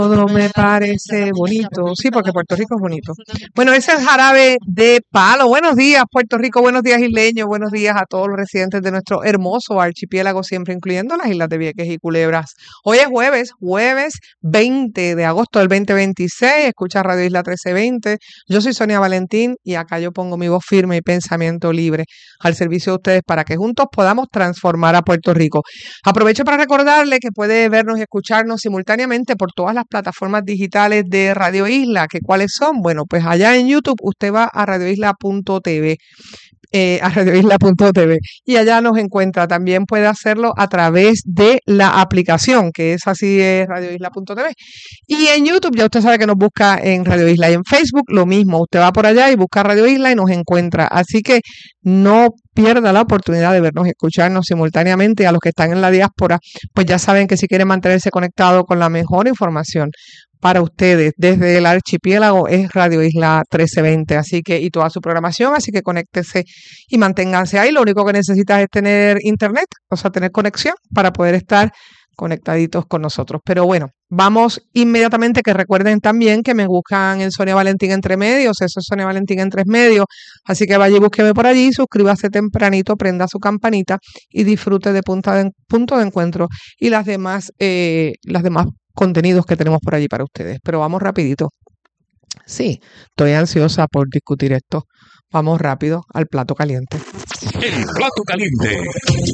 Todo me parece bonito. Sí, porque Puerto Rico es bonito. Bueno, ese es Jarabe de Palo. Buenos días, Puerto Rico. Buenos días, isleños. Buenos días a todos los residentes de nuestro hermoso archipiélago, siempre incluyendo las islas de Vieques y Culebras. Hoy es jueves 20 de agosto del 2026. Escucha Radio Isla 1320. Yo soy Sonia Valentín y acá yo pongo mi voz firme y pensamiento libre al servicio de ustedes para que juntos podamos transformar a Puerto Rico. Aprovecho para recordarle que puede vernos y escucharnos simultáneamente por todas las plataformas digitales de Radio Isla, que cuáles son. Bueno, pues allá en YouTube usted va a radioisla.tv. A radioisla.tv y allá nos encuentra. También puede hacerlo a través de la aplicación, que es así, radioisla.tv. Y en YouTube ya usted sabe que nos busca en Radio Isla. Y en Facebook lo mismo, usted va por allá y busca Radio Isla y nos encuentra. Así que no pierda la oportunidad de vernos y escucharnos simultáneamente. A los que están en la diáspora, pues ya saben que si quieren mantenerse conectados con la mejor información para ustedes desde el archipiélago es Radio Isla 1320, así que, y toda su programación, así que conéctese y manténganse ahí. Lo único que necesitas es tener internet, o sea, tener conexión para poder estar conectaditos con nosotros. Pero bueno, vamos inmediatamente, que recuerden también que me buscan en Sonia Valentín Entre Medios, eso es Sonia Valentín en Tres Medios, así que vaya y búsqueme por allí, suscríbase tempranito, prenda su campanita y disfrute de Punto de Encuentro y las demás contenidos que tenemos por allí para ustedes. Pero vamos rapidito. Sí, estoy ansiosa por discutir esto. Vamos rápido al plato caliente. El plato caliente.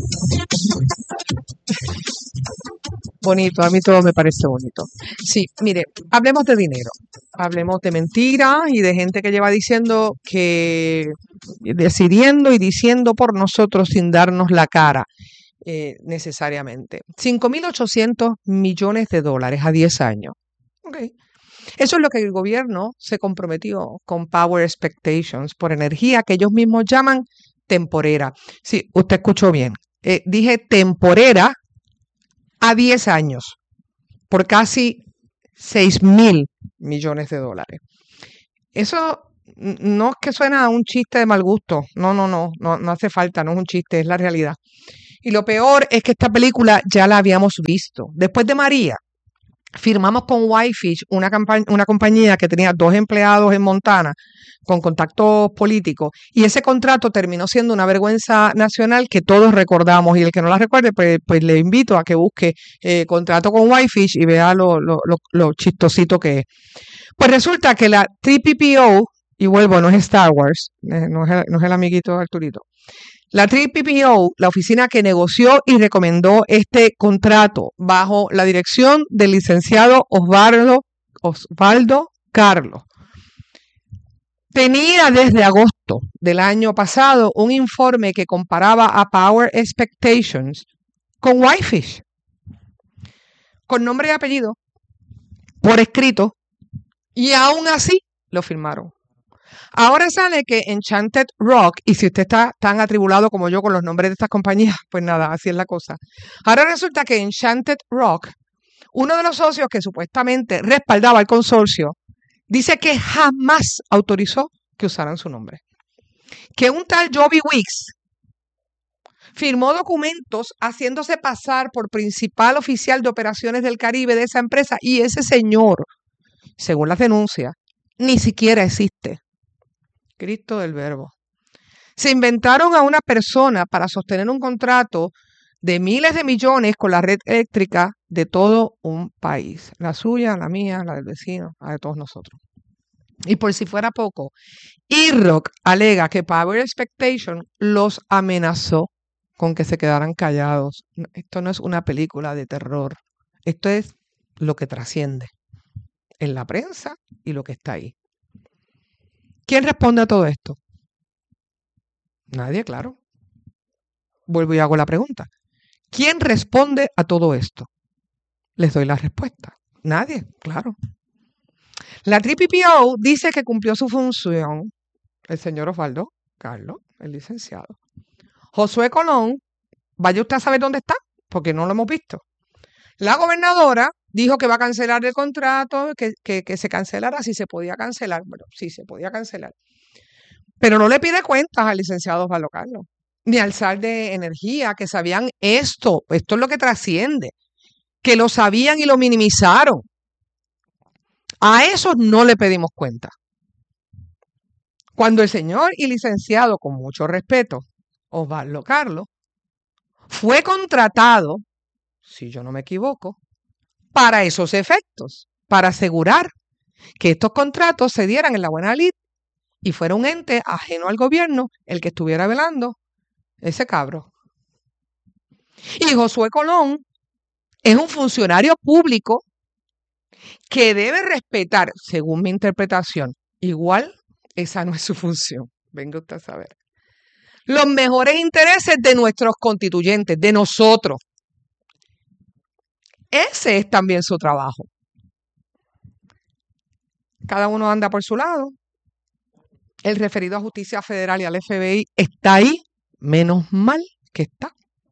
Bonito, a mí todo me parece bonito. Sí, mire, hablemos de dinero, hablemos de mentiras y de gente que lleva diciendo que, decidiendo y diciendo por nosotros sin darnos la cara. Necesariamente. 5.800 millones de dólares a 10 años. Okay. Eso es lo que el gobierno se comprometió con Power Expectations por energía que ellos mismos llaman temporera. Sí, usted escuchó bien. Dije temporera a 10 años por casi 6.000 millones de dólares. Eso no es que suena a un chiste de mal gusto. No hace falta, no es un chiste, es la realidad. Y lo peor es que esta película ya la habíamos visto. Después de María, firmamos con Whitefish, una compañía que tenía 2 empleados en Montana con contactos políticos, y ese contrato terminó siendo una vergüenza nacional que todos recordamos, y el que no la recuerde, pues le invito a que busque contrato con Whitefish y vea lo chistosito que es. Pues resulta que la TPPO, y vuelvo, no es Star Wars, no es el amiguito de Arturito, la TPPO, la oficina que negoció y recomendó este contrato bajo la dirección del licenciado Osvaldo Carlos, tenía desde agosto del año pasado un informe que comparaba a Power Expectations con Whitefish, con nombre y apellido, por escrito, y aún así lo firmaron. Ahora sale que Enchanted Rock, y si usted está tan atribulado como yo con los nombres de estas compañías, pues nada, así es la cosa. Ahora resulta que Enchanted Rock, uno de los socios que supuestamente respaldaba al consorcio, dice que jamás autorizó que usaran su nombre. Que un tal Joby Weeks firmó documentos haciéndose pasar por principal oficial de operaciones del Caribe de esa empresa, y ese señor, según las denuncias, ni siquiera existe. Cristo del Verbo. Se inventaron a una persona para sostener un contrato de miles de millones con la red eléctrica de todo un país. La suya, la mía, la del vecino, la de todos nosotros. Y por si fuera poco, E-Rock alega que Power Expectation los amenazó con que se quedaran callados. Esto no es una película de terror. Esto es lo que trasciende en la prensa y lo que está ahí. ¿Quién responde a todo esto? Nadie, claro. Vuelvo y hago la pregunta. ¿Quién responde a todo esto? Les doy la respuesta. Nadie, claro. La TPPO dice que cumplió su función el señor Osvaldo Carlos, el licenciado. Josué Colón, vaya usted a saber dónde está, porque no lo hemos visto. La gobernadora dijo que va a cancelar el contrato, que se cancelara si se podía cancelar. Bueno, sí se podía cancelar. Pero no le pide cuentas al licenciado Osvaldo Carlos, ni al SAR de Energía, que sabían esto es lo que trasciende, que lo sabían y lo minimizaron. A esos no le pedimos cuenta. Cuando el señor y licenciado, con mucho respeto, Osvaldo Carlos, fue contratado, si yo no me equivoco, para esos efectos, para asegurar que estos contratos se dieran en la buena lid y fuera un ente ajeno al gobierno el que estuviera velando ese cabro. Y Josué Colón es un funcionario público que debe respetar, según mi interpretación, igual esa no es su función, venga usted a saber, los mejores intereses de nuestros constituyentes, de nosotros. Ese es también su trabajo. Cada uno anda por su lado. El referido a Justicia Federal y al FBI está ahí, menos mal que está.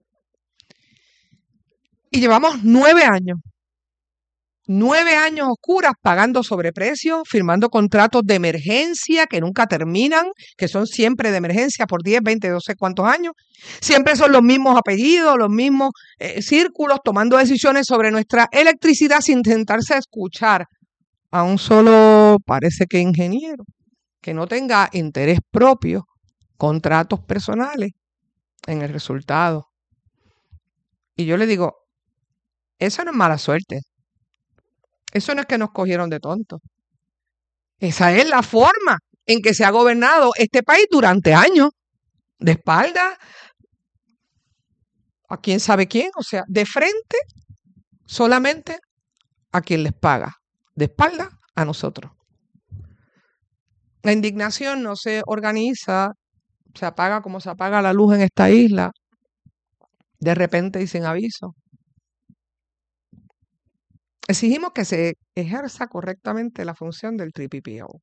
Y llevamos 9 años. 9 años oscuras pagando sobreprecios, firmando contratos de emergencia que nunca terminan, que son siempre de emergencia por 10, 20, 12 cuántos años. Siempre son los mismos apellidos, los mismos círculos, tomando decisiones sobre nuestra electricidad sin intentarse escuchar a un solo, parece que ingeniero, que no tenga interés propio, contratos personales en el resultado. Y yo le digo, eso no es mala suerte. Eso no es que nos cogieron de tontos. Esa es la forma en que se ha gobernado este país durante años, de espalda a quién sabe quién, o sea, de frente solamente a quien les paga, de espalda a nosotros. La indignación no se organiza, se apaga como se apaga la luz en esta isla, de repente y sin aviso. Exigimos que se ejerza correctamente la función del TPPO,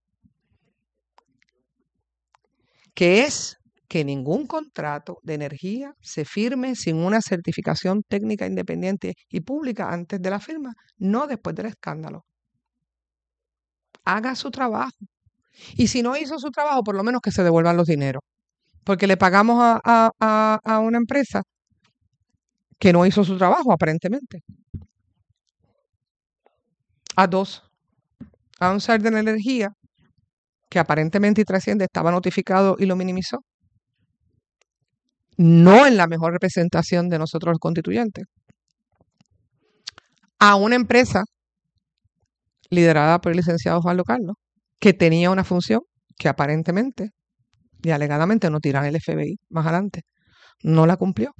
que es que ningún contrato de energía se firme sin una certificación técnica independiente y pública antes de la firma, no después del escándalo. Haga su trabajo. Y si no hizo su trabajo, por lo menos que se devuelvan los dineros. Porque le pagamos a una empresa que no hizo su trabajo, aparentemente. A un ser de la energía que aparentemente y trasciende estaba notificado y lo minimizó. No en la mejor representación de nosotros los constituyentes. A una empresa liderada por el licenciado Osvaldo Carlos, que tenía una función que aparentemente y alegadamente no tiran el FBI más adelante. No la cumplió.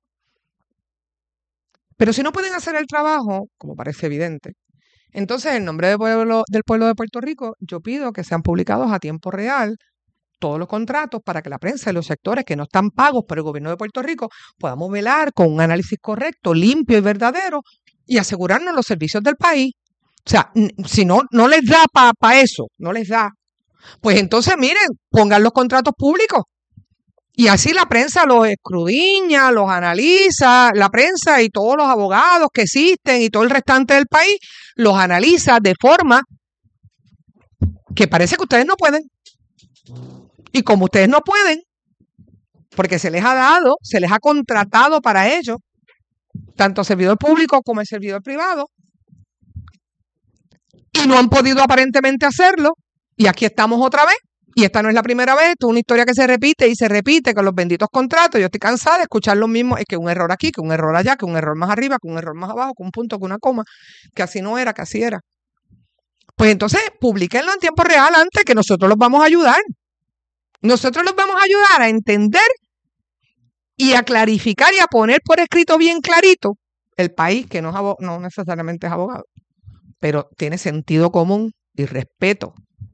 Pero si no pueden hacer el trabajo, como parece evidente, entonces en nombre del pueblo de Puerto Rico, yo pido que sean publicados a tiempo real todos los contratos para que la prensa y los sectores que no están pagos por el gobierno de Puerto Rico podamos velar con un análisis correcto, limpio y verdadero y asegurarnos los servicios del país. O sea, si no les da para eso, no les da, pues entonces miren, pongan los contratos públicos. Y así la prensa los escudriña, los analiza, la prensa y todos los abogados que existen y todo el restante del país los analiza de forma que parece que ustedes no pueden. Y como ustedes no pueden, porque se les ha dado, se les ha contratado para ello, tanto el servidor público como el servidor privado, y no han podido aparentemente hacerlo, y aquí estamos otra vez. Y esta no es la primera vez, esto es una historia que se repite y se repite con los benditos contratos. Yo estoy cansada de escuchar lo mismo, es que un error aquí, que un error allá, que un error más arriba, que un error más abajo, que un punto, que una coma, que así no era, que así era. Pues entonces, publíquenlo en tiempo real antes, que nosotros los vamos a ayudar. Nosotros los vamos a ayudar a entender y a clarificar y a poner por escrito bien clarito el país, que no necesariamente es abogado, pero tiene sentido común y respeto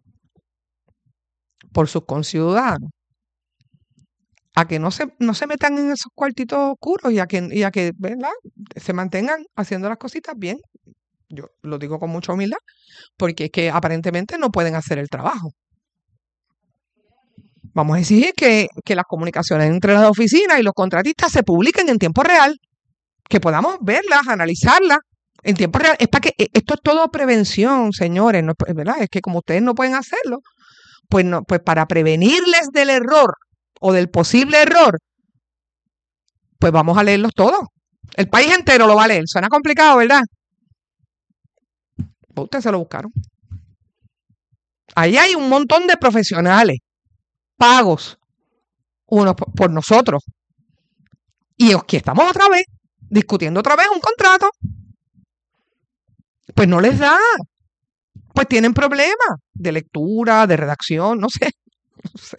por sus conciudadanos, a que no se metan en esos cuartitos oscuros y a que ¿verdad? Se mantengan haciendo las cositas bien. Yo lo digo con mucha humildad, porque es que aparentemente no pueden hacer el trabajo. Vamos a exigir que las comunicaciones entre las oficinas y los contratistas se publiquen en tiempo real, que podamos verlas, analizarlas en tiempo real. Es para que esto es todo prevención, señores, no, ¿verdad? Es que como ustedes no pueden hacerlo, pues para prevenirles del error o del posible error, pues vamos a leerlos todos. El país entero lo va a leer. Suena complicado, ¿verdad? Ustedes se lo buscaron. Ahí hay un montón de profesionales pagos unos por nosotros. Y aquí estamos otra vez, discutiendo otra vez un contrato. Pues no les da. Pues tienen problemas de lectura, de redacción, no sé. No sé.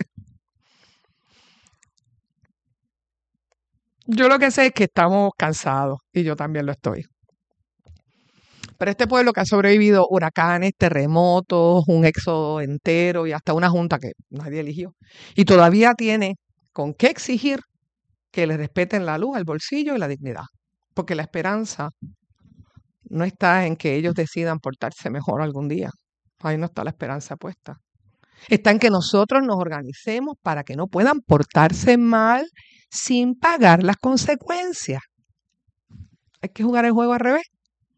Yo lo que sé es que estamos cansados y yo también lo estoy. Pero este pueblo que ha sobrevivido huracanes, terremotos, un éxodo entero y hasta una junta que nadie eligió. Y todavía tiene con qué exigir que le respeten la luz, el bolsillo y la dignidad. Porque la esperanza no está en que ellos decidan portarse mejor algún día. Ahí no está la esperanza puesta. Está en que nosotros nos organicemos para que no puedan portarse mal sin pagar las consecuencias. Hay que jugar el juego al revés.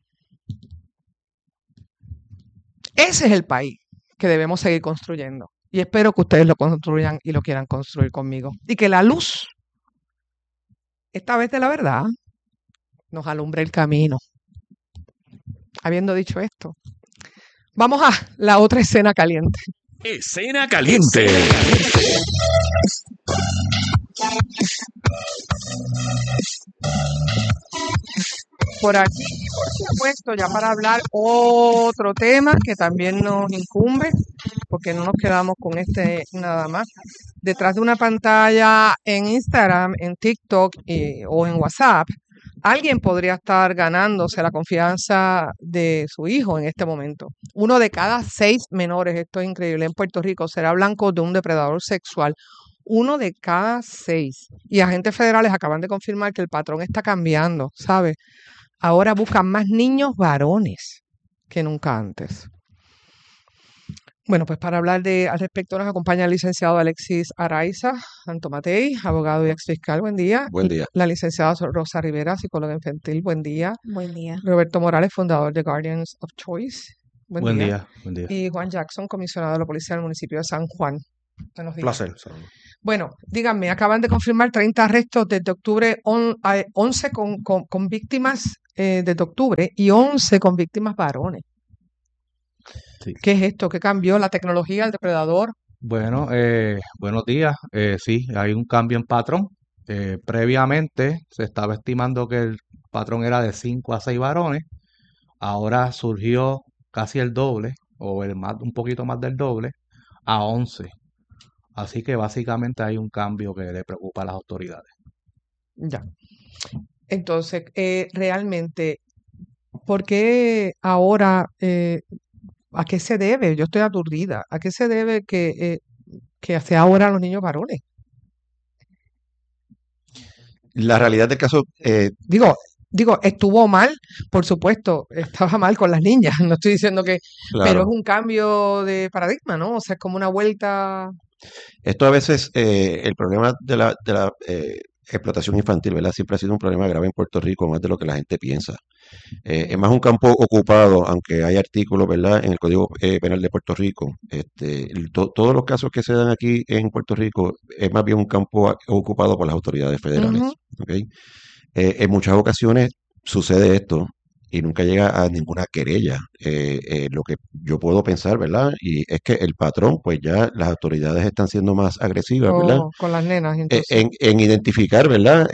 Ese es el país que debemos seguir construyendo. Y espero que ustedes lo construyan y lo quieran construir conmigo. Y que la luz, esta vez de la verdad, nos alumbre el camino. Habiendo dicho esto, vamos a la otra escena caliente. Escena caliente. Por aquí, por supuesto, ya para hablar otro tema que también nos incumbe, porque no nos quedamos con este nada más. Detrás de una pantalla en Instagram, en TikTok o en WhatsApp, alguien podría estar ganándose la confianza de su hijo en este momento. 1 de cada 6 menores, esto es increíble, en Puerto Rico será blanco de un depredador sexual. 1 de cada 6. Y agentes federales acaban de confirmar que el patrón está cambiando, ¿sabes? Ahora buscan más niños varones que nunca antes. Bueno, pues para hablar al respecto nos acompaña el licenciado Alexis Araiza Antomatei, abogado y exfiscal. Buen día. Buen día. La licenciada Rosa Rivera, psicóloga infantil. Buen día. Buen día. Roberto Morales, fundador de Guardians of Choice. Buen día. Buen día. Y Juan Jackson, comisionado de la policía del municipio de San Juan. Buenos días. Placer. Saludos. Bueno, díganme, acaban de confirmar 30 arrestos desde octubre, 11 con víctimas desde octubre y 11 con víctimas varones. Sí. ¿Qué es esto? ¿Qué cambió la tecnología, el depredador? Bueno, buenos días. Sí, hay un cambio en patrón. Previamente se estaba estimando que el patrón era de 5 a 6 varones. Ahora surgió casi el doble, o un poquito más del doble, a 11. Así que básicamente hay un cambio que le preocupa a las autoridades. Ya. Entonces, realmente, ¿por qué ahora, a qué se debe? Yo estoy aturdida. ¿A qué se debe que sea ahora los niños varones? La realidad del caso, Digo, estuvo mal, por supuesto, estaba mal con las niñas, no estoy diciendo que, pero es un cambio de paradigma, ¿no? O sea, es como una vuelta. Esto a veces, el problema de la explotación infantil, ¿verdad? Siempre ha sido un problema grave en Puerto Rico, más de lo que la gente piensa. Es más un campo ocupado, aunque hay artículos, ¿verdad? En el Código Penal de Puerto Rico. Todos los casos que se dan aquí en Puerto Rico es más bien un campo ocupado por las autoridades federales. Ujú. ¿Ok? En muchas ocasiones sucede esto y nunca llega a ninguna querella. Lo que yo puedo pensar, ¿verdad? Y es que el patrón, pues ya las autoridades están siendo más agresivas, ¿verdad? Con las nenas, entonces. En identificar, ¿verdad?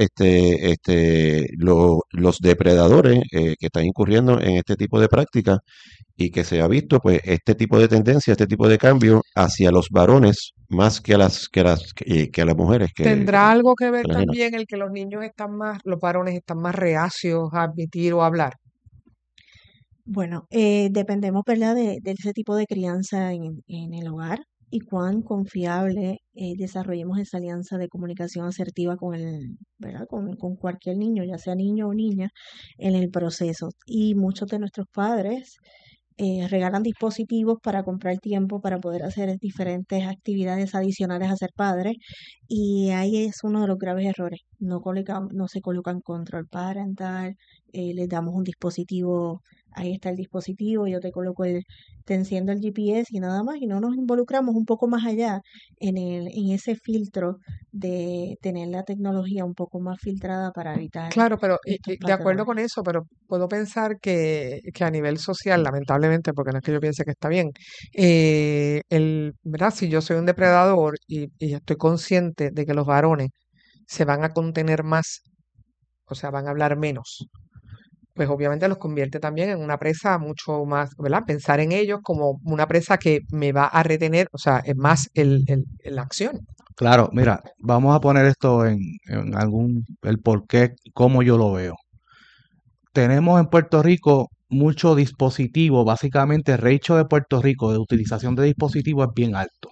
Los depredadores que están incurriendo en este tipo de prácticas y que se ha visto, pues, este tipo de tendencia, este tipo de cambio hacia los varones más que a las mujeres. ¿Tendrá algo que ver que las nenas. también el que los varones están más reacios a admitir o a hablar? Bueno, dependemos, ¿verdad?, de ese tipo de crianza en el hogar y cuán confiable desarrollemos esa alianza de comunicación asertiva ¿verdad?, con cualquier niño, ya sea niño o niña, en el proceso. Y muchos de nuestros padres regalan dispositivos para comprar tiempo para poder hacer diferentes actividades adicionales a ser padre, y ahí es uno de los graves errores. No se colocan control parental, les damos un dispositivo ahí está el dispositivo, yo te coloco te enciendo el GPS y nada más, y no nos involucramos un poco más allá en ese filtro de tener la tecnología un poco más filtrada para evitar Claro, pero estos de acuerdo con patrones. eso, pero puedo pensar que a nivel social, lamentablemente, porque no es que yo piense que está bien, ¿verdad? Si yo soy un depredador y estoy consciente de que los varones se van a contener más, o sea, van a hablar menos, pues obviamente los convierte también en una presa mucho más, ¿verdad? Pensar en ellos como una presa que me va a retener, o sea, es más la acción. Claro, mira, vamos a poner esto el por qué, cómo yo lo veo. Tenemos en Puerto Rico mucho dispositivo, básicamente el ratio de Puerto Rico de utilización de dispositivos es bien alto.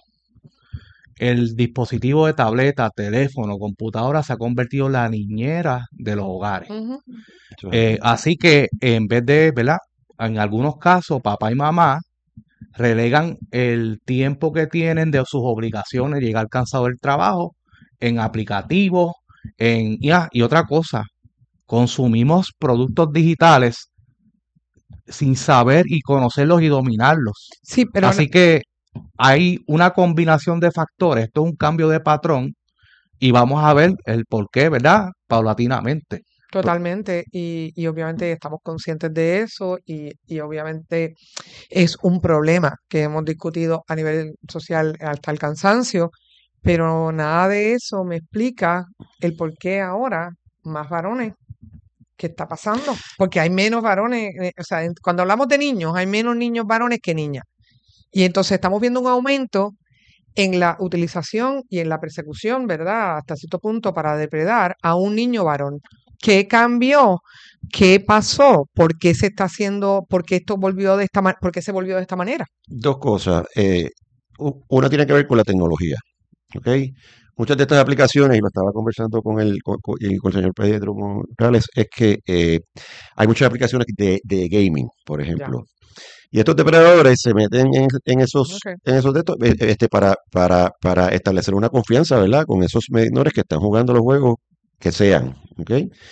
El dispositivo de tableta, teléfono, computadora se ha convertido en la niñera de los hogares. Ujú. Así que en vez de, ¿verdad? En algunos casos, papá y mamá relegan el tiempo que tienen de sus obligaciones, llegar cansado del trabajo, en aplicativos, y otra cosa, consumimos productos digitales sin saber y conocerlos y dominarlos. Sí, pero Así que hay una combinación de factores, esto es un cambio de patrón y vamos a ver el por qué, ¿verdad? Paulatinamente. totalmente, y obviamente estamos conscientes de eso y obviamente es un problema que hemos discutido a nivel social hasta el cansancio, pero nada de eso me explica el por qué ahora más varones. ¿Qué está pasando? Porque hay menos varones, o sea, cuando hablamos de niños, hay menos niños varones que niñas. Y entonces estamos viendo un aumento en la utilización y en la persecución, ¿verdad? Hasta cierto punto para depredar a un niño varón. ¿Qué cambió? ¿Qué pasó? ¿Por qué se está haciendo? ¿Por qué esto volvió de esta ¿Por qué se volvió de esta manera? Dos cosas. Una tiene que ver con la tecnología, ¿ok? Muchas de estas aplicaciones, y lo estaba conversando con el señor Pedro Morales, es que hay muchas aplicaciones de gaming, por Ya, ejemplo. Y estos depredadores se meten en esos, ok. en esos de estos, para establecer una confianza, ¿verdad? Con esos menores que están jugando los juegos que sean, ¿ok?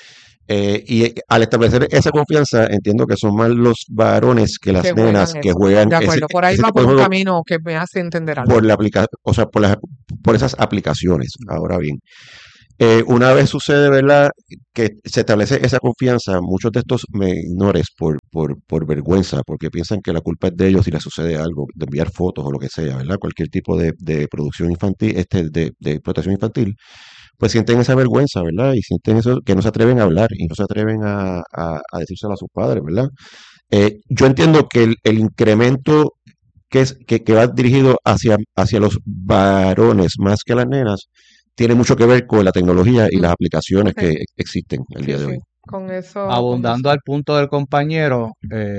Al establecer esa confianza, entiendo que son más los varones que las Que nenas juegan que eso. juegan De acuerdo, por ahí ese va tipo por de un juegos camino que me hace entender algo. por o sea, por esas aplicaciones. Ahora bien, una vez sucede, ¿verdad?, que se establece esa confianza, muchos de estos menores, por vergüenza, porque piensan que la culpa es de ellos si les sucede algo, de enviar fotos o lo que sea, ¿verdad? Cualquier tipo de producción infantil, de explotación infantil, pues sienten esa vergüenza, ¿verdad? Y sienten eso, que no se atreven a hablar y no se atreven a decírselo a sus padres, ¿verdad? Yo entiendo que el incremento que va dirigido hacia los varones más que a las nenas, tiene mucho que ver con la tecnología y las aplicaciones Sí, que existen el sí, día de sí. hoy. Con eso, Abundando al punto del compañero,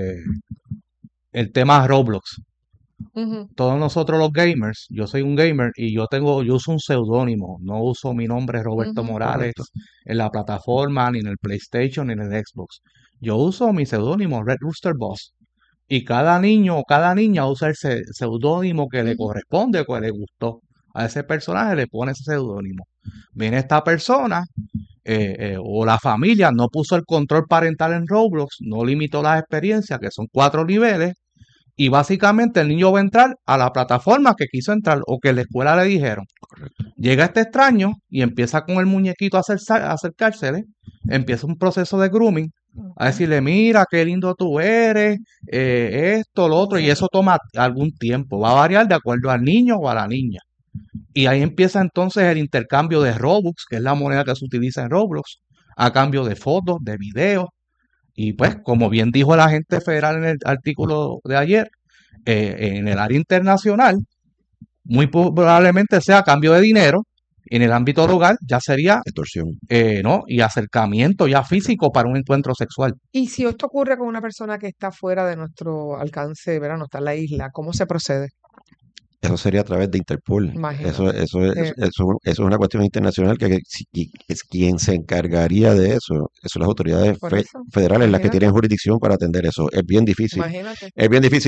el tema Roblox. ujú, Todos nosotros los gamers, yo soy un gamer y yo uso un seudónimo, no uso mi nombre Roberto ujú. Morales Correcto. en la plataforma, ni en el PlayStation, ni en el Xbox. Yo uso mi seudónimo Red Rooster Boss. Y cada niño o cada niña usa el seudónimo que le Ujú. corresponde, que le gustó. A ese personaje le pone ese seudónimo. Viene esta persona o la familia no puso el control parental en Roblox, no limitó las experiencias, que son 4 niveles, y básicamente el niño va a entrar a la plataforma que quiso entrar o que la escuela le dijeron. Correcto. Llega este extraño y empieza con el muñequito a acercársele, empieza un proceso de grooming, a Ok. decirle, mira, qué lindo tú eres, esto, lo otro, y eso toma algún tiempo, va a variar de acuerdo al niño o a la niña. Y ahí empieza entonces el intercambio de Robux, que es la moneda que se utiliza en Roblox, a cambio de fotos, de videos. Y pues, como bien dijo el agente federal en el artículo de ayer, en el área internacional, muy probablemente sea a cambio de dinero. En el ámbito local ya sería, Extorsión. ¿no? Y acercamiento ya físico para un encuentro sexual. Y si esto ocurre con una persona que está fuera de nuestro alcance, ¿verdad? No está en la isla, ¿cómo se procede? Eso sería a través de Interpol. Eso Imagínate. es una cuestión internacional que es quien se encargaría de eso. Eso son las autoridades Por eso, federales las que imagínate, tienen jurisdicción para atender eso. Es bien difícil. imagínate. Es bien difícil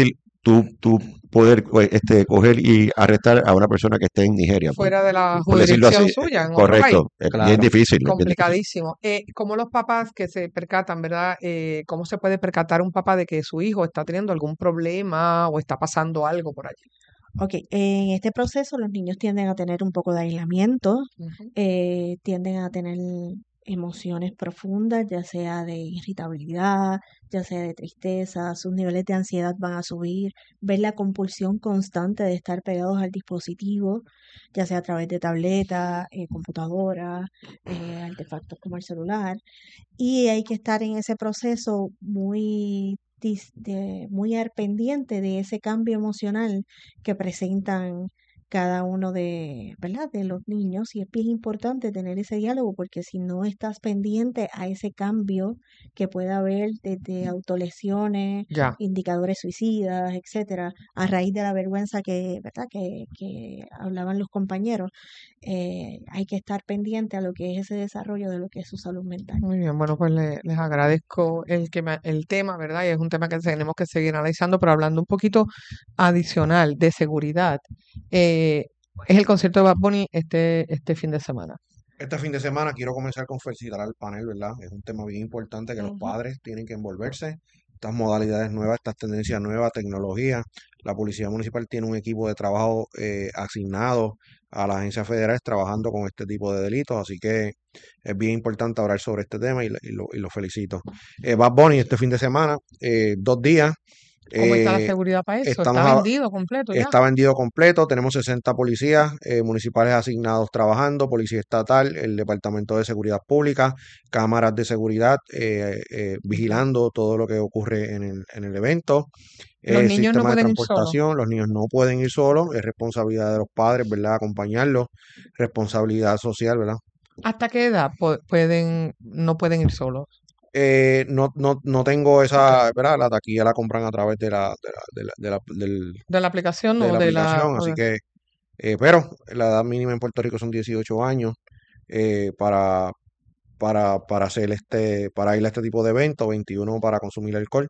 tú poder coger y arrestar a una persona que esté en Nigeria, fuera de la por decirlo jurisdicción así. suya, en otro país. Correcto, es bien Claro. difícil, es bien difícil. Complicadísimo. ¿Cómo los papás que se percatan, verdad? ¿Cómo se puede percatar un papá de que su hijo está teniendo algún problema o está pasando algo por allí? Ok, en este proceso los niños tienden a tener un poco de aislamiento, Ujú. tienden a tener emociones profundas, ya sea de irritabilidad, ya sea de tristeza, sus niveles de ansiedad van a subir, ver la compulsión constante de estar pegados al dispositivo, ya sea a través de tableta, computadora, artefactos como el celular, y hay que estar en ese proceso muy al pendiente de ese cambio emocional que presentan cada uno ¿verdad? De los niños, y es bien importante tener ese diálogo porque si no estás pendiente a ese cambio que pueda haber desde autolesiones, Ya. indicadores suicidas, etcétera, a raíz de la vergüenza ¿verdad? Que hablaban los compañeros, hay que estar pendiente a lo que es ese desarrollo de lo que es su salud mental. Muy bien, bueno, pues les agradezco el tema, ¿verdad? Y es un tema que tenemos que seguir analizando, pero hablando un poquito adicional de seguridad, es el concierto de Bad Bunny este fin de semana. Este fin de semana quiero comenzar con felicitar al panel, ¿verdad? Es un tema bien importante que los Ujú. padres tienen que envolverse. Estas modalidades nuevas, estas tendencias nuevas, tecnología. La Policía Municipal tiene un equipo de trabajo asignado a las agencias federales trabajando con este tipo de delitos, así que es bien importante hablar sobre este tema y lo felicito. Bad Bunny este fin de semana, 2 días. ¿Cómo está la eh, seguridad para eso? estamos ¿Está a- vendido completo ya? Está vendido completo, tenemos 60 policías municipales asignados trabajando, policía estatal, el Departamento de Seguridad Pública, cámaras de seguridad vigilando todo lo que ocurre en el evento, Los niños no sistema de pueden ir solos. transportación, los niños no pueden ir solos, es responsabilidad de los padres, ¿verdad? Acompañarlos, responsabilidad social, ¿verdad? ¿Hasta qué edad no pueden ir solos? No tengo Ok. esa, ¿verdad? La taquilla la compran a través del ¿De la aplicación de o la de la...? aplicación, así que, pero la edad mínima en Puerto Rico son 18 años eh, para, para hacer para ir a este tipo de eventos, 21 para consumir alcohol.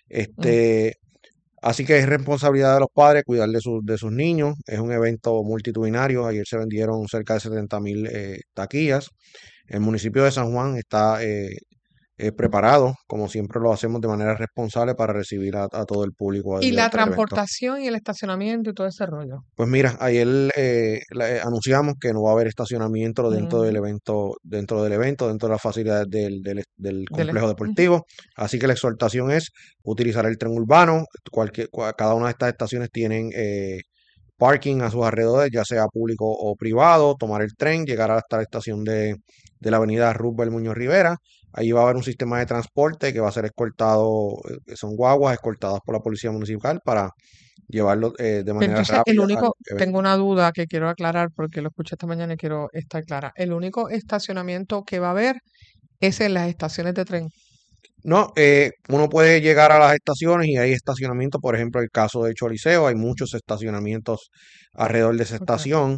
Este, así que es responsabilidad de los padres cuidar de sus niños. Es un evento multitudinario. Ayer se vendieron cerca de 70,000 taquillas. El municipio de San Juan está preparado, como siempre lo hacemos de manera responsable para recibir a todo el público Y la del evento. transportación y el estacionamiento y todo ese rollo. Pues mira, ayer anunciamos que no va a haber estacionamiento dentro del Ujú. evento, dentro de las facilidades del Del- complejo ujú. deportivo. Así que la exhortación es utilizar el tren urbano. Cada una de estas estaciones tienen parking a sus alrededores, ya sea público o privado, tomar el tren, llegar hasta la estación de la avenida Roosevelt Muñoz Rivera. Allí va a haber un sistema de transporte que va a ser escoltado, que son guaguas escoltadas por la policía municipal para llevarlo de Pero manera entonces, rápida al tengo evento. una duda que quiero aclarar porque lo escuché esta mañana y quiero estar clara. El único estacionamiento que va a haber es en las estaciones de tren. No, uno puede llegar a las estaciones y hay estacionamiento, por ejemplo, el caso de Choliseo, hay muchos estacionamientos alrededor de esa Ok. estación.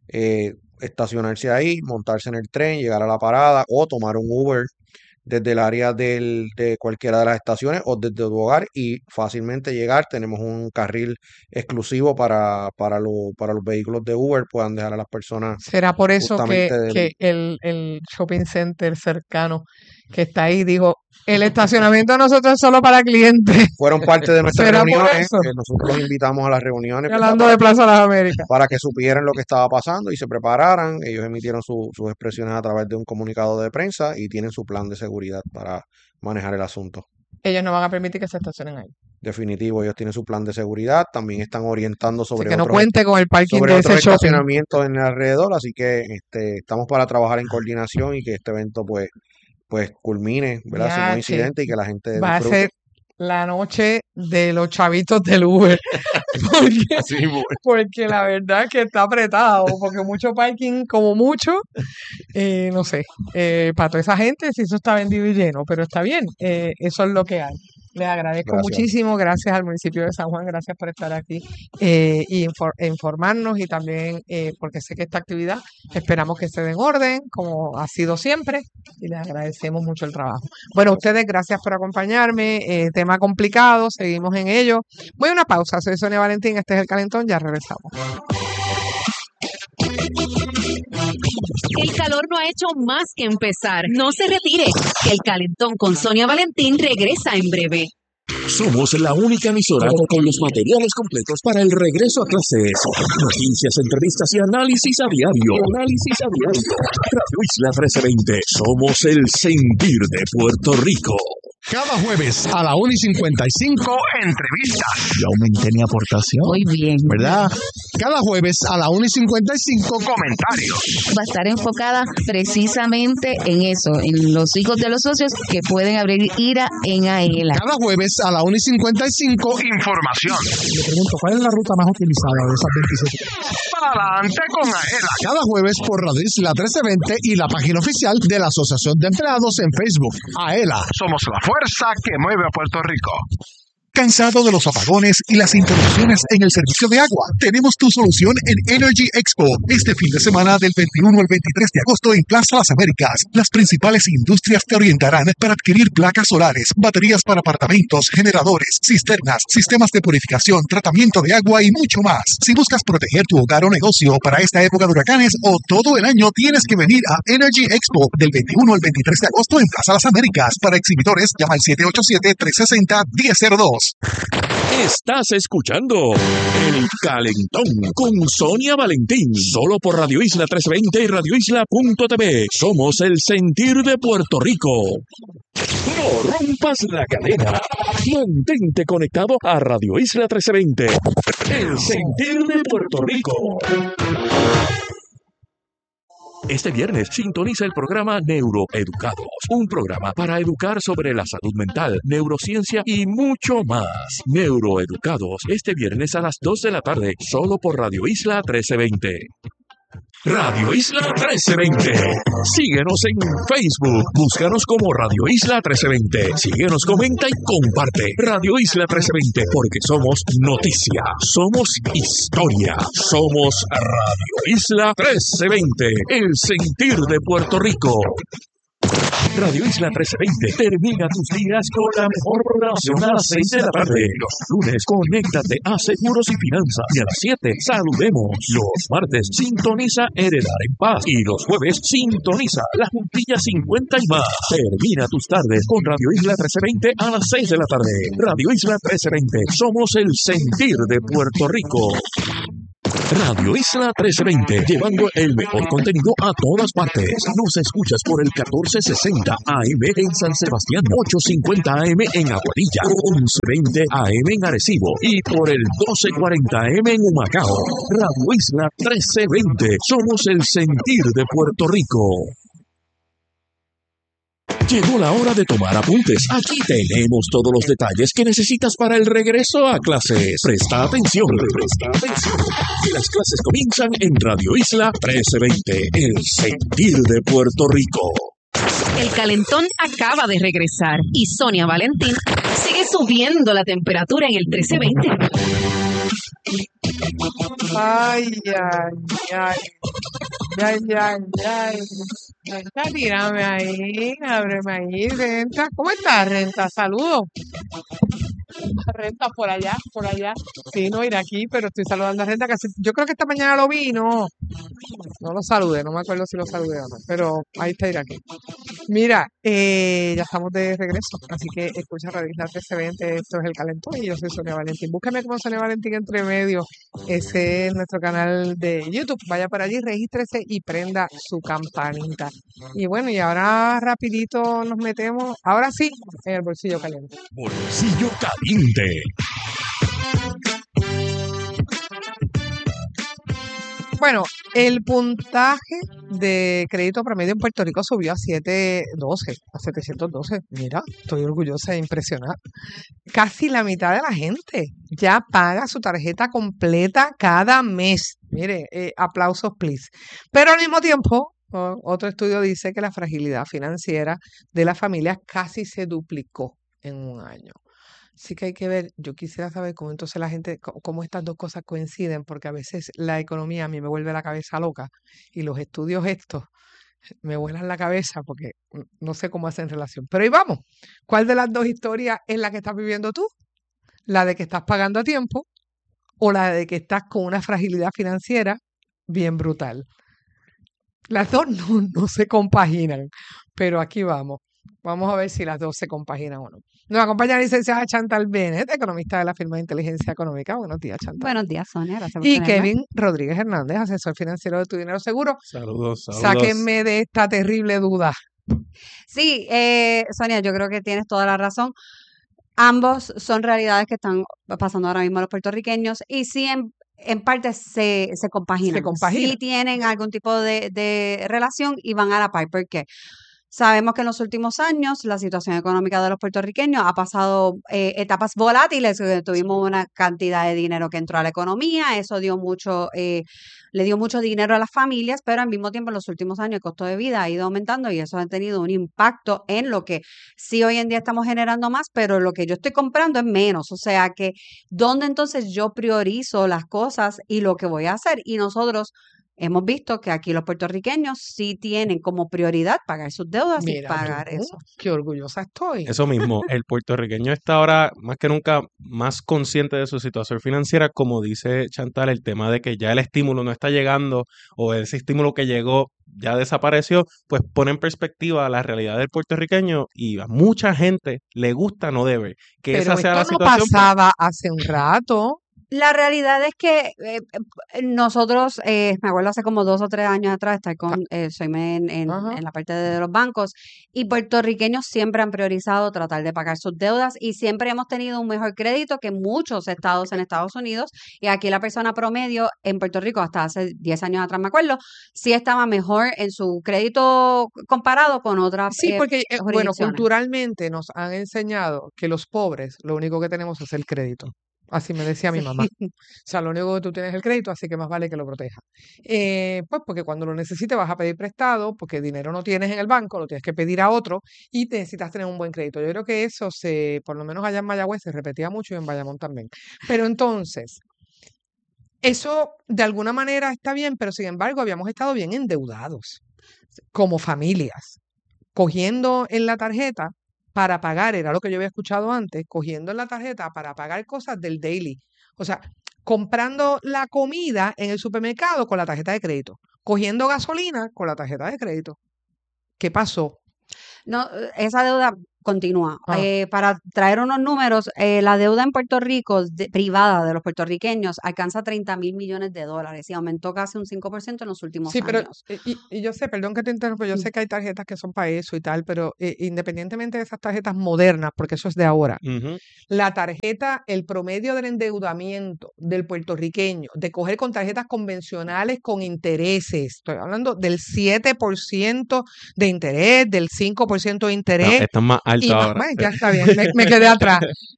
Estacionarse ahí, montarse en el tren, llegar a la parada o tomar un Uber desde el área de cualquiera de las estaciones o desde tu hogar y fácilmente llegar. Tenemos un carril exclusivo para los vehículos de Uber, puedan dejar a las personas ¿Será por eso justamente que el shopping center cercano que está ahí dijo, el estacionamiento de nosotros es solo para clientes? fueron parte de nuestras ¿Será por reuniones. eso? Nosotros los invitamos a las reuniones, Y ¿verdad? hablando de Plaza Las Américas. Para que supieran lo que estaba pasando y se prepararan. Ellos emitieron sus expresiones a través de un comunicado de prensa y tienen su plan de seguridad para manejar el asunto. Ellos no van a permitir que se estacionen ahí. Definitivo, ellos tienen su plan de seguridad. También están orientando Así que no cuente con el parking sobre de otros ese shopping. estacionamientos en el alrededor. Así que estamos para trabajar en coordinación y que este evento pues culmine, ¿verdad? Sin un Yache, incidente y que la gente va a disfrute. ser la noche de los chavitos del Uber. Porque, Así mismo es. porque la verdad es que está apretado, porque mucho parking, como mucho, no sé, para toda esa gente, si eso está vendido y lleno, pero está bien, eso es lo que hay. Les agradezco Gracias. muchísimo, gracias al municipio de San Juan, gracias por estar aquí y informarnos y también porque sé que esta actividad esperamos que esté en orden, como ha sido siempre, y les agradecemos mucho el trabajo. Bueno, ustedes, gracias por acompañarme, tema complicado, seguimos en ello. Voy a una pausa, soy Sonia Valentín, este es El Calentón, ya regresamos. El calor no ha hecho más que empezar. No se retire, que El Calentón con Sonia Valentín regresa en breve. Somos la única emisora con los materiales completos para el regreso a clases. Noticias, entrevistas y análisis a diario. Radio Isla 1320. Somos el sentir de Puerto Rico. Cada jueves a la 1:55, entrevistas. Yo aumenté mi aportación. Muy bien. ¿Verdad? Cada jueves a la 1:55, comentarios. Va a estar enfocada precisamente en eso, en los hijos de los socios que pueden abrir IRA en AELA. Cada jueves a la 1:55, información. Le pregunto, ¿cuál es la ruta más utilizada de esas 27? Para adelante con AELA. Cada jueves por Radio Isla 1320 y la página oficial de la Asociación de Empleados en Facebook. AELA, somos la fuerza que mueve a Puerto Rico. ¿Cansado de los apagones y las interrupciones en el servicio de agua? Tenemos tu solución en Energy Expo. Este fin de semana del 21 al 23 de agosto en Plaza Las Américas. Las principales industrias te orientarán para adquirir placas solares, baterías para apartamentos, generadores, cisternas, sistemas de purificación, tratamiento de agua y mucho más. Si buscas proteger tu hogar o negocio para esta época de huracanes o todo el año, tienes que venir a Energy Expo del 21 al 23 de agosto en Plaza Las Américas. Para exhibidores, llama al 787-360-1002. Estás escuchando El Calentón con Sonia Valentín, solo por Radio Isla 1320 y radioisla.tv. Somos el sentir de Puerto Rico. No rompas la cadena. Mantente conectado a Radio Isla 1320, el sentir de Puerto Rico. Este viernes sintoniza el programa Neuroeducados, un programa para educar sobre la salud mental, neurociencia y mucho más. Neuroeducados, este viernes a las 2 de la tarde, solo por Radio Isla 1320. Radio Isla 1320. Síguenos en Facebook. Búscanos como Radio Isla 1320. Síguenos, comenta y comparte. Radio Isla 1320, porque somos noticia, somos historia, somos Radio Isla 1320, el sentir de Puerto Rico. Radio Isla 1320 termina tus días con la mejor programación a las 6 de la tarde. Los lunes, conéctate a Seguros y Finanzas. Y a las 7, saludemos. Los martes, sintoniza Heredar en Paz. Y los jueves, sintoniza La Juntilla 50 y más. Termina tus tardes con Radio Isla 1320 a las 6 de la tarde. Radio Isla 1320, somos el sentir de Puerto Rico. Radio Isla 1320, llevando el mejor contenido a todas partes. Nos escuchas por el 1460 AM en San Sebastián, 850 AM en Aguadilla, 1120 AM en Arecibo y por el 1240 AM en Humacao. Radio Isla 1320, somos el sentir de Puerto Rico. Llegó la hora de tomar apuntes. Aquí tenemos todos los detalles que necesitas para el regreso a clases. Presta atención. Las clases comienzan en Radio Isla 1320, el sentir de Puerto Rico. El Calentón acaba de regresar y Sonia Valentín sigue subiendo la temperatura en el 1320. Ay, Renta, tírame ahí, ábreme ahí, Renta. ¿Cómo estás, Renta? Saludos. Renta por allá. Sí, no ir aquí, pero estoy saludando a Renta. Yo creo que esta mañana lo vi, no lo saludé, no me acuerdo si lo saludé o no, pero ahí está ir aquí. Mira, ya estamos de regreso, así que escucha Radio Isla 1320, esto es El Calentón y yo soy Sonia Valentín. Búscame como Sonia Valentín entre medio, ese es nuestro canal de YouTube. Vaya por allí, regístrese y prenda su campanita. Y bueno, y ahora rapidito nos metemos, ahora sí, en el bolsillo caliente. Bolsillo caliente. Bueno, el puntaje de crédito promedio en Puerto Rico subió a 712. Mira, estoy orgullosa e impresionada. Casi la mitad de la gente ya paga su tarjeta completa cada mes. Mire, aplausos, please. Pero al mismo tiempo, otro estudio dice que la fragilidad financiera de las familias casi se duplicó en un año. Sí que hay que ver, yo quisiera saber cómo entonces la gente, cómo estas dos cosas coinciden, porque a veces la economía a mí me vuelve la cabeza loca y los estudios estos me vuelan la cabeza porque no sé cómo hacen relación. Pero ahí vamos, ¿cuál de las dos historias es la que estás viviendo tú? ¿La de que estás pagando a tiempo o la de que estás con una fragilidad financiera bien brutal? Las dos no se compaginan, pero aquí vamos. Vamos a ver si las dos se compaginan o no. Nos acompaña la licenciada Chantal Bennett, economista de la firma de inteligencia económica. Buenos días, Chantal. Buenos días, Sonia. Gracias por Y tenerme. Kevin Rodríguez Hernández, asesor financiero de Tu Dinero Seguro. Saludos. Sáquenme de esta terrible duda. Sí, Sonia, yo creo que tienes toda la razón. Ambos son realidades que están pasando ahora mismo a los puertorriqueños y sí, en parte se compaginan. Se compaginan. Sí tienen algún tipo de relación y van a la par. ¿Por qué? Sabemos que en los últimos años la situación económica de los puertorriqueños ha pasado etapas volátiles. Tuvimos una cantidad de dinero que entró a la economía, eso dio mucho, le dio mucho dinero a las familias, pero al mismo tiempo en los últimos años el costo de vida ha ido aumentando y eso ha tenido un impacto en lo que sí hoy en día estamos generando más, pero lo que yo estoy comprando es menos. O sea que, ¿dónde entonces yo priorizo las cosas y lo que voy a hacer? Y nosotros hemos visto que aquí los puertorriqueños sí tienen como prioridad pagar sus deudas y Mira pagar tú, eso. qué orgullosa estoy. Eso mismo, el puertorriqueño está ahora más que nunca más consciente de su situación financiera, como dice Chantal, el tema de que ya el estímulo no está llegando o ese estímulo que llegó ya desapareció, pues pone en perspectiva la realidad del puertorriqueño y a mucha gente le gusta no deber. Que Pero esa sea la esto no situación. pasaba hace un rato. La realidad es que nosotros, me acuerdo hace como 2 o 3 años atrás, soy en la parte de los bancos, y puertorriqueños siempre han priorizado tratar de pagar sus deudas y siempre hemos tenido un mejor crédito que muchos estados en Estados Unidos, y aquí la persona promedio en Puerto Rico, hasta hace 10 años atrás me acuerdo, sí estaba mejor en su crédito comparado con otras Sí, porque, bueno, jurisdicciones. culturalmente nos han enseñado que los pobres lo único que tenemos es el crédito. Así me decía mi mamá. O sea, lo único que tú tienes es el crédito, así que más vale que lo protejas. Pues porque cuando lo necesites vas a pedir prestado, porque dinero no tienes en el banco, lo tienes que pedir a otro y necesitas tener un buen crédito. Yo creo que eso por lo menos allá en Mayagüez se repetía mucho y en Bayamón también. Pero entonces, eso de alguna manera está bien, pero sin embargo habíamos estado bien endeudados como familias, cogiendo en la tarjeta para pagar, era lo que yo había escuchado antes, cogiendo en la tarjeta para pagar cosas del daily. O sea, comprando la comida en el supermercado con la tarjeta de crédito, cogiendo gasolina con la tarjeta de crédito. ¿Qué pasó? No, esa deuda continúa. Para traer unos números, la deuda en Puerto Rico privada de los puertorriqueños alcanza 30,000 millones de dólares y aumentó casi un 5% en los últimos Sí, pero años. y yo sé, perdón que te interrumpa, yo sé que hay tarjetas que son para eso y tal, pero independientemente de esas tarjetas modernas, porque eso es de ahora, la tarjeta, el promedio del endeudamiento del puertorriqueño, de coger con tarjetas convencionales con intereses, estoy hablando del 7% de interés, del 5% de interés. Están más altos Y ahora. ya está bien, me quedé atrás.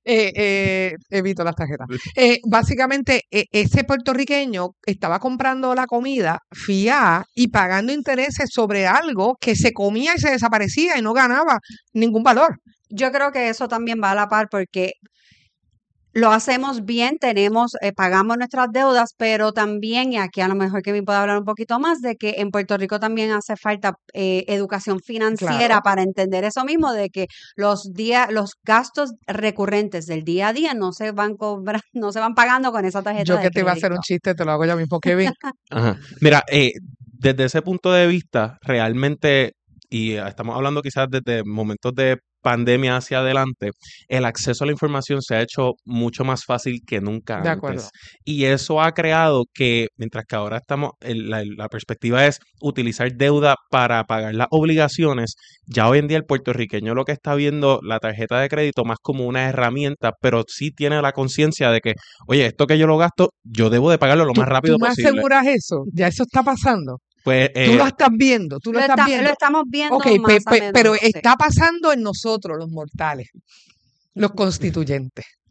Evito las tarjetas. Básicamente, ese puertorriqueño estaba comprando la comida fiada y pagando intereses sobre algo que se comía y se desaparecía y no ganaba ningún valor. Yo creo que eso también va a la par porque lo hacemos bien, pagamos nuestras deudas, pero también, y aquí a lo mejor que me puede hablar un poquito más, de que en Puerto Rico también hace falta educación financiera Claro. para entender eso mismo, de que los gastos recurrentes del día a día no se van pagando con esa tarjeta Yo de que te iba a hacer un crédito. chiste, te lo hago yo mismo, Kevin. Ajá. Mira, desde ese punto de vista, realmente, y estamos hablando quizás desde momentos de pandemia hacia adelante, el acceso a la información se ha hecho mucho más fácil que nunca De acuerdo. antes. Y eso ha creado que, mientras que ahora la perspectiva es utilizar deuda para pagar las obligaciones, ya hoy en día el puertorriqueño lo que está viendo la tarjeta de crédito más como una herramienta, pero sí tiene la conciencia de que, oye, esto que yo lo gasto, yo debo de pagarlo lo más rápido ¿Tú me posible. aseguras eso? Ya eso está pasando. Pues, Tú lo estás viendo, tú lo estás viendo. Lo estamos viendo Ok, más a menudo, pero sí. está pasando en nosotros, los mortales, los constituyentes.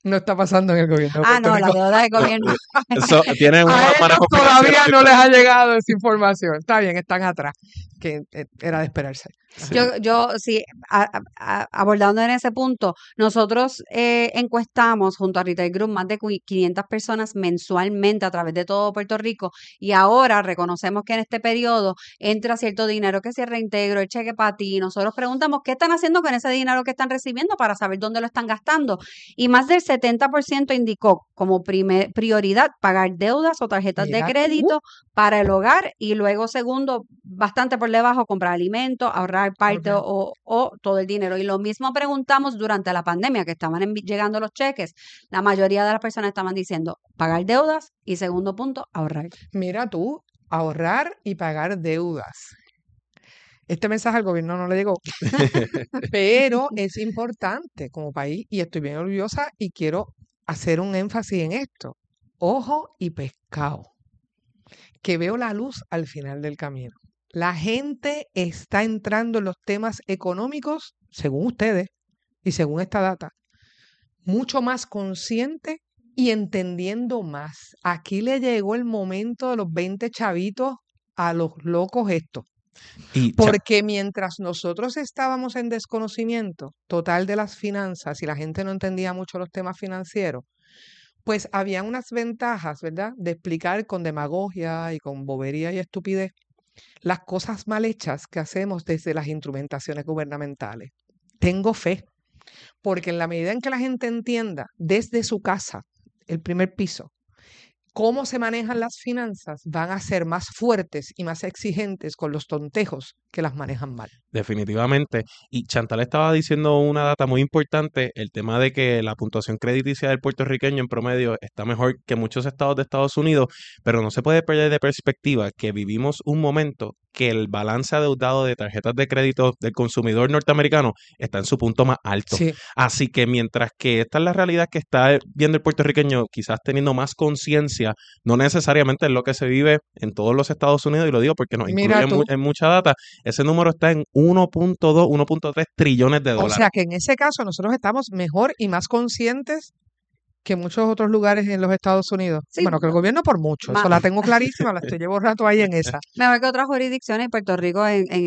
No está pasando en el gobierno de Puerto No, la Rico. deuda del gobierno. Eso tienen A unas ellos maneras todavía financieras no les ha llegado esa información. Está bien, están atrás, que era de esperarse. Yo sí, abordando en ese punto, nosotros encuestamos junto a Retail Group más de 500 personas mensualmente a través de todo Puerto Rico y ahora reconocemos que en este periodo entra cierto dinero que se reintegró, el cheque para ti. Nosotros preguntamos qué están haciendo con ese dinero que están recibiendo para saber dónde lo están gastando y más del 70% indicó como prioridad pagar deudas o tarjetas de Mira tú. crédito para el hogar y luego segundo, bastante por debajo, comprar alimentos, ahorrar parte o todo el dinero. Y lo mismo preguntamos durante la pandemia, que estaban llegando los cheques. La mayoría de las personas estaban diciendo pagar deudas y segundo punto, ahorrar. Mira tú, ahorrar y pagar deudas. Este mensaje al gobierno no le llegó, pero es importante como país y estoy bien orgullosa y quiero hacer un énfasis en esto. Ojo y pescado, que veo la luz al final del camino. La gente está entrando en los temas económicos, según ustedes y según esta data, mucho más consciente y entendiendo más. Aquí le llegó el momento de los 20 chavitos a los locos estos. Porque mientras nosotros estábamos en desconocimiento total de las finanzas y la gente no entendía mucho los temas financieros, pues había unas ventajas, ¿verdad?, de explicar con demagogia y con bobería y estupidez las cosas mal hechas que hacemos desde las instrumentaciones gubernamentales. Tengo fe, porque en la medida en que la gente entienda desde su casa, el primer piso, cómo se manejan las finanzas, van a ser más fuertes y más exigentes con los tontejos que las manejan mal. Definitivamente. Y Chantal estaba diciendo una data muy importante, el tema de que la puntuación crediticia del puertorriqueño en promedio está mejor que muchos estados de Estados Unidos, pero no se puede perder de perspectiva que vivimos un momento que el balance adeudado de tarjetas de crédito del consumidor norteamericano está en su punto más alto. Sí. Así que mientras que esta es la realidad que está viendo el puertorriqueño, quizás teniendo más conciencia, no necesariamente es lo que se vive en todos los Estados Unidos, y lo digo porque nos Mira incluye tú. en mucha data, ese número está en 1.2, 1.3 trillones de O dólares. sea que en ese caso nosotros estamos mejor y más conscientes que muchos otros lugares en los Estados Unidos. Sí. Bueno, que el gobierno por mucho, eso la tengo clarísima, la estoy llevo rato ahí en esa. Mejor que otras jurisdicciones y Puerto Rico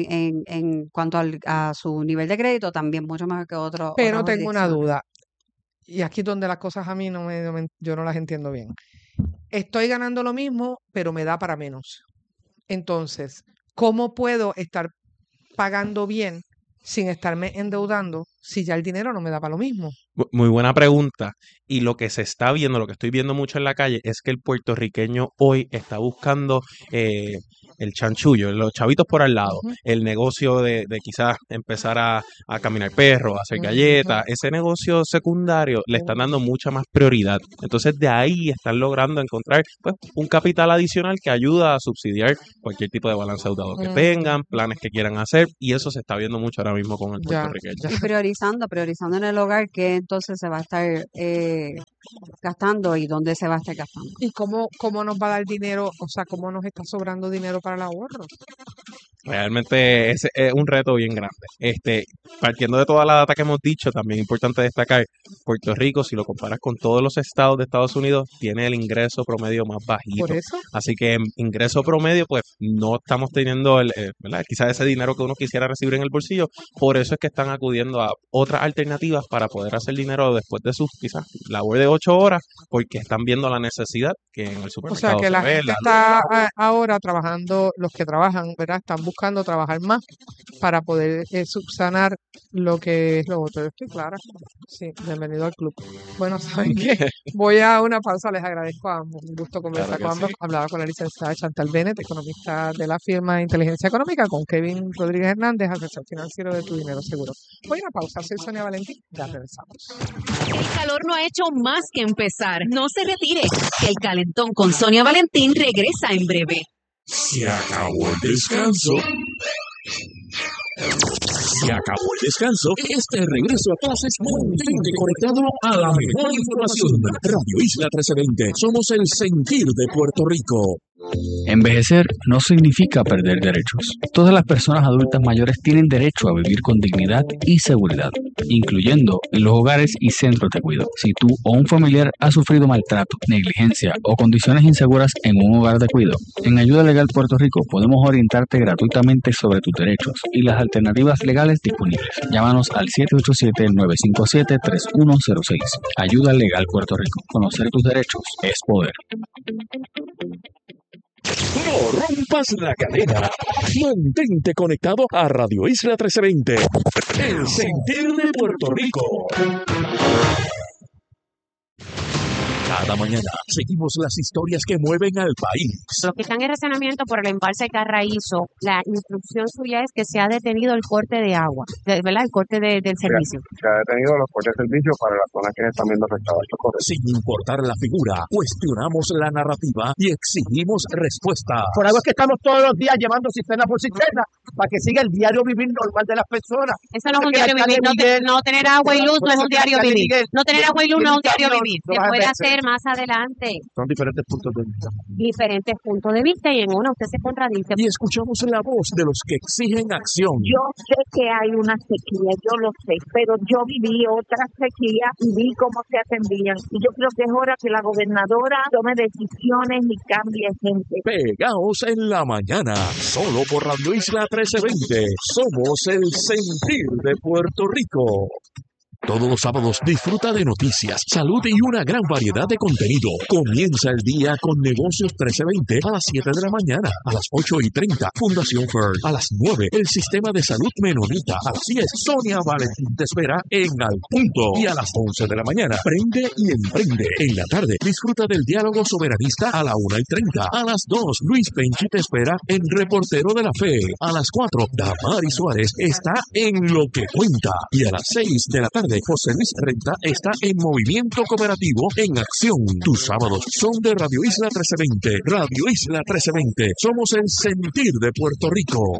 en cuanto a su nivel de crédito también mucho mejor que otras Pero tengo una jurisdicciones. duda, y aquí es donde las cosas a mí yo no las entiendo bien. Estoy ganando lo mismo, pero me da para menos. Entonces, ¿cómo puedo estar pagando bien sin estarme endeudando si ya el dinero no me da para lo mismo? Muy buena pregunta. Y lo que se está viendo, lo que estoy viendo mucho en la calle, es que el puertorriqueño hoy está buscando el chanchullo, los chavitos por al lado, Ujú. el negocio de quizás empezar a caminar perros, a hacer galletas, ese negocio secundario le están dando mucha más prioridad. Entonces de ahí están logrando encontrar pues un capital adicional que ayuda a subsidiar cualquier tipo de balance adeudado que tengan, planes que quieran hacer, y eso se está viendo mucho ahora mismo con el Ya, puertorriqueño. Y priorizando en el hogar que entonces se va a estar gastando y dónde se va a estar gastando. ¿Y cómo nos va a dar dinero? O sea, ¿cómo nos está sobrando dinero para el ahorro? Realmente es un reto bien grande. Partiendo de toda la data que hemos dicho, también es importante destacar, Puerto Rico, si lo comparas con todos los estados de Estados Unidos, tiene el ingreso promedio más bajito. Por eso. Así que en ingreso promedio, pues no estamos teniendo ¿verdad? Quizás ese dinero que uno quisiera recibir en el bolsillo. Por eso es que están acudiendo a otras alternativas para poder hacer dinero después de sus quizás labor de 8 horas, porque están viendo la necesidad que en el O supermercado sea, que la se ve, gente la está ahora trabajando, los que trabajan, ¿verdad? Están buscando trabajar más para poder subsanar lo que es lo otro. Yo estoy clara. Sí, bienvenido al club. Bueno, ¿saben qué? Voy a una pausa. Les agradezco a ambos. Un gusto conversar Claro que con ambos. sí. Hablaba con la licenciada Chantal Bennett, economista de la firma de Inteligencia Económica, con Kevin Rodríguez Hernández, asesor financiero de Tu Dinero Seguro. Voy a una pausa. Soy Sonia Valentín. Ya regresamos. El calor no ha hecho más que empezar. No se retire, que el calentón con Sonia Valentín regresa en breve. Se acabó el descanso. Se acabó el descanso. Este regreso a clases mantente conectado a la mejor información. Radio Isla 1320. Somos el sentir de Puerto Rico. Envejecer no significa perder derechos. Todas las personas adultas mayores tienen derecho a vivir con dignidad y seguridad, incluyendo en los hogares y centros de cuidado. Si tú o un familiar ha sufrido maltrato, negligencia o condiciones inseguras en un hogar de cuidado, en Ayuda Legal Puerto Rico podemos orientarte gratuitamente sobre tus derechos y las alternativas legales disponibles. Llámanos al 787-957-3106. Ayuda Legal Puerto Rico. Conocer tus derechos es poder. No rompas la cadena. Mantente conectado a Radio Isla 1320. El sentir de Puerto Rico. Cada mañana seguimos las historias que mueven al país. Los que están en racionamiento por el embalse Carraízo, la instrucción suya es que se ha detenido el corte de agua, ¿verdad? El corte del servicio. Se ha detenido los cortes de servicio para las zonas que están viendo afectadas. Sin importar la figura, cuestionamos la narrativa y exigimos respuesta. Por algo es que estamos todos los días llevando cisterna por cisterna para que siga el diario vivir normal de las personas. Eso no es un diario vivir. No tener agua y luz no es un diario vivir. No tener agua y luz no es un diario vivir. Se puede hacer más adelante. Son diferentes puntos de vista. Diferentes puntos de vista y en uno usted se contradice. Y escuchamos la voz de los que exigen acción. Yo sé que hay una sequía, yo lo sé, pero yo viví otra sequía y vi cómo se atendían. Y yo creo que es hora que la gobernadora tome decisiones y cambie gente. Pegaos en la mañana, solo por Radio Isla 1320. Somos el sentir de Puerto Rico. Todos los sábados disfruta de noticias, salud y una gran variedad de contenido. Comienza el día con Negocios 1320 a las 7 de la mañana. A las 8:30, Fundación Fern. A las 9, el Sistema de Salud Menonita. A las 10, Sonia Valentín te espera en Al Punto. Y a las 11 de la mañana, Prende y Emprende. En la tarde, disfruta del diálogo soberanista a la 1:30. A las 2, Luis Penchi te espera en Reportero de la Fe. A las 4, Damari Suárez está en Lo que Cuenta. Y a las 6 de la tarde, José Luis Renta está en Movimiento Cooperativo en Acción. Tus sábados son de Radio Isla 1320. Radio Isla 1320. Somos el sentir de Puerto Rico.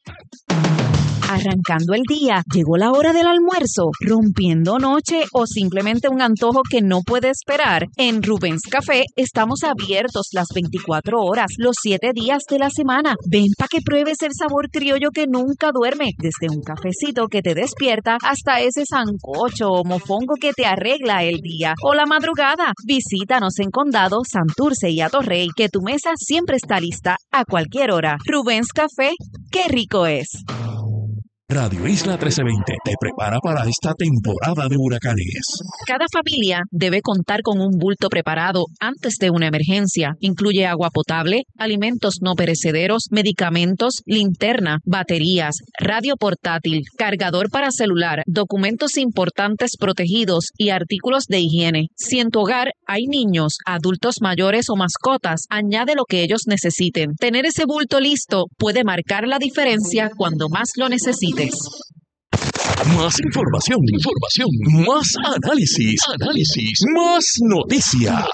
Arrancando el día, llegó la hora del almuerzo, rompiendo noche o simplemente un antojo que no puede esperar. En Rubens Café estamos abiertos las 24 horas, los 7 días de la semana. Ven para que pruebes el sabor criollo que nunca duerme, desde un cafecito que te despierta hasta ese sancocho o mofongo que te arregla el día o la madrugada. Visítanos en Condado, Santurce y Atorrey, que tu mesa siempre está lista a cualquier hora. Rubens Café, ¡qué rico es! Radio Isla 1320 te prepara para esta temporada de huracanes. Cada familia debe contar con un bulto preparado antes de una emergencia. Incluye agua potable, alimentos no perecederos, medicamentos, linterna, baterías, radio portátil, cargador para celular, documentos importantes protegidos y artículos de higiene. Si en tu hogar hay niños, adultos mayores o mascotas, añade lo que ellos necesiten. Tener ese bulto listo puede marcar la diferencia cuando más lo necesites. Más información, más análisis, más noticias.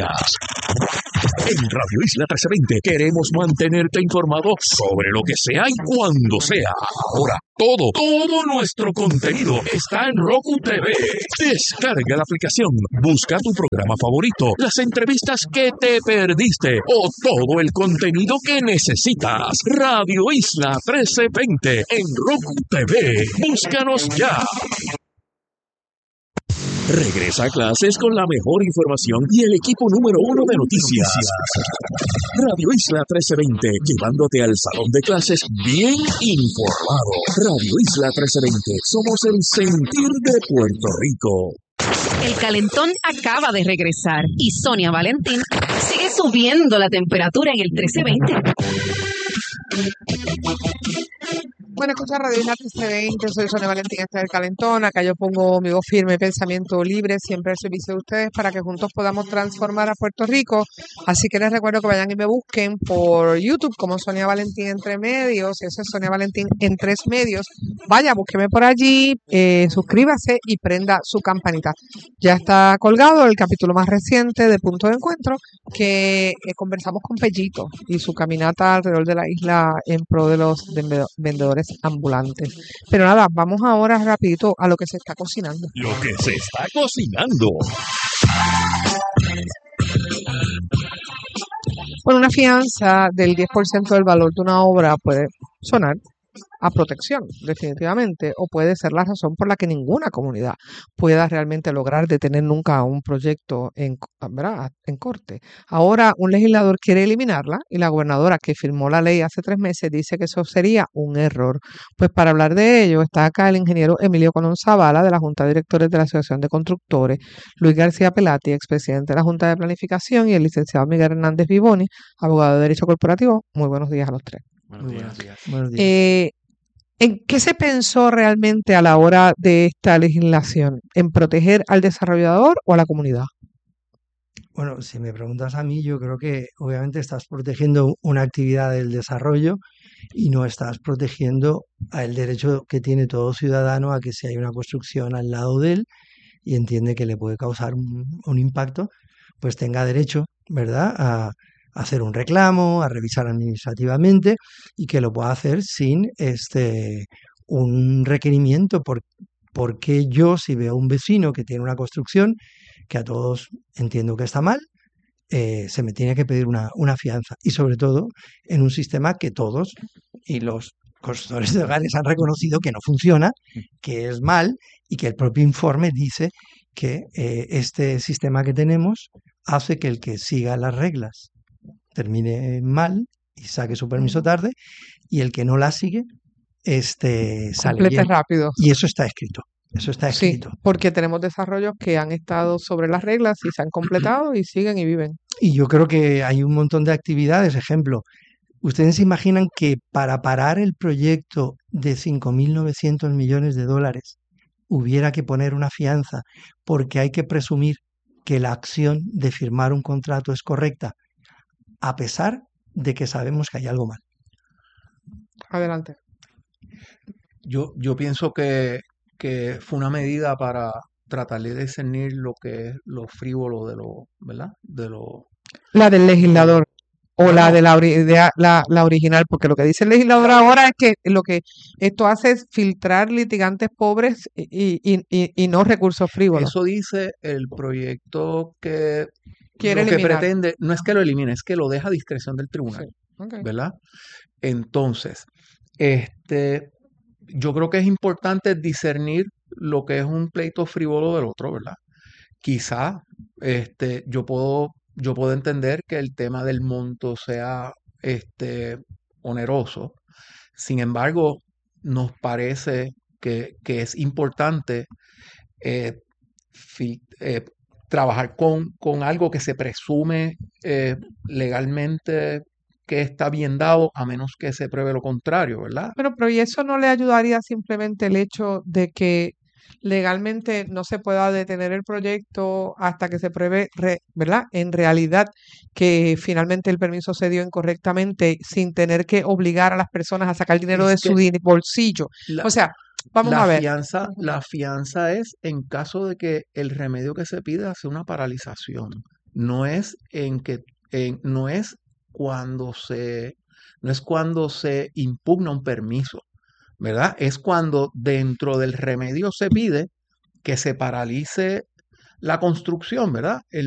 En Radio Isla 1320 queremos mantenerte informado sobre lo que sea y cuando sea. Ahora, todo nuestro contenido está en Roku TV. Descarga la aplicación, busca tu programa favorito, las entrevistas que te perdiste o todo el contenido que necesitas. Radio Isla 1320 en Roku TV. Búscanos ya. Regresa a clases con la mejor información y el equipo número 1 de noticias. Radio Isla 1320, llevándote al salón de clases bien informado. Radio Isla 1320, somos el sentir de Puerto Rico. El calentón acaba de regresar y Sonia Valentín sigue subiendo la temperatura en el 1320. Bueno, escucha Radio Isla 1320, soy Sonia Valentín, este es el Calentón. Acá yo pongo mi voz firme, pensamiento libre, siempre al servicio de ustedes para que juntos podamos transformar a Puerto Rico. Así que les recuerdo que vayan y me busquen por YouTube como Sonia Valentín Entre Medios. Eso es Sonia Valentín en 3 medios. Vaya, búsqueme por allí, suscríbase y prenda su campanita. Ya está colgado el capítulo más reciente de Punto de Encuentro, que conversamos con Pellito y su caminata alrededor de la isla en pro de los vendedores ambulantes. Pero nada, vamos ahora rapidito a lo que se está cocinando. Lo que se está cocinando. Bueno, una fianza del 10% del valor de una obra puede sonar a protección, definitivamente, o puede ser la razón por la que ninguna comunidad pueda realmente lograr detener nunca un proyecto ¿verdad?, en corte. Ahora un legislador quiere eliminarla y la gobernadora que firmó la ley hace 3 meses dice que eso sería un error. Pues para hablar de ello está acá el ingeniero Emilio Colón Zavala de la Junta de Directores de la Asociación de Constructores, Luis García Pelati, expresidente de la Junta de Planificación, y el licenciado Miguel Hernández Vivoni, abogado de Derecho Corporativo. Muy buenos días a los tres. Buenos días. Buenos días. ¿En qué se pensó realmente a la hora de esta legislación? ¿En proteger al desarrollador o a la comunidad? Bueno, si me preguntas a mí, yo creo que obviamente estás protegiendo una actividad del desarrollo y no estás protegiendo el derecho que tiene todo ciudadano a que si hay una construcción al lado de él y entiende que le puede causar un impacto, pues tenga derecho, ¿verdad?, a hacer un reclamo, a revisar administrativamente y que lo pueda hacer sin un requerimiento. Porque yo, si veo a un vecino que tiene una construcción que a todos entiendo que está mal, se me tiene que pedir una fianza. Y sobre todo en un sistema que todos y los constructores de hogares han reconocido que no funciona, que es mal y que el propio informe dice que este sistema que tenemos hace que el que siga las reglas termine mal y saque su permiso tarde, y el que no la sigue sale Complete bien. rápido. Y eso está escrito. Eso está Sí, escrito. porque tenemos desarrollos que han estado sobre las reglas y se han completado y siguen y viven. Y yo creo que hay un montón de actividades. Ejemplo, ¿ustedes se imaginan que para parar el proyecto de 5.900 millones de dólares hubiera que poner una fianza porque hay que presumir que la acción de firmar un contrato es correcta, a pesar de que sabemos que hay algo mal? Adelante. Yo pienso que fue una medida para tratar de discernir lo que es lo frívolo de lo, ¿verdad? La del legislador o la No, de la original, porque lo que dice el legislador ahora es que lo que esto hace es filtrar litigantes pobres y no recursos frívolos. eso dice el proyecto que Quiere lo que eliminar. pretende, no es que lo elimine, es que lo deja a discreción del Sí. tribunal, Ok. ¿verdad? Entonces, yo creo que es importante discernir lo que es un pleito frívolo del otro, ¿verdad? Quizá yo puedo entender que el tema del monto sea oneroso. Sin embargo, nos parece que es importante eh, trabajar con algo que se presume legalmente que está bien dado, a menos que se pruebe lo contrario, ¿verdad? Pero ¿y eso no le ayudaría simplemente el hecho de que legalmente no se pueda detener el proyecto hasta que se pruebe, ¿verdad?, en realidad que finalmente el permiso se dio incorrectamente, sin tener que obligar a las personas a sacar dinero de Es su que bolsillo? la, O sea, vamos la a ver. fianza es en caso de que el remedio que se pida sea una paralización. No es no es cuando se impugna un permiso, ¿verdad? Es cuando dentro del remedio se pide que se paralice la construcción, ¿verdad?